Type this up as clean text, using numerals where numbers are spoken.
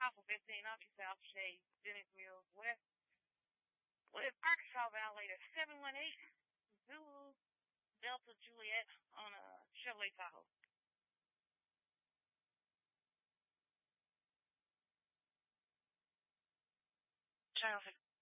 off of 15 off South Shade, Dennis Mills West, with Arkansas Valley 718 Zulu Delta Juliet on a Chevrolet Tahoe. Channel 6.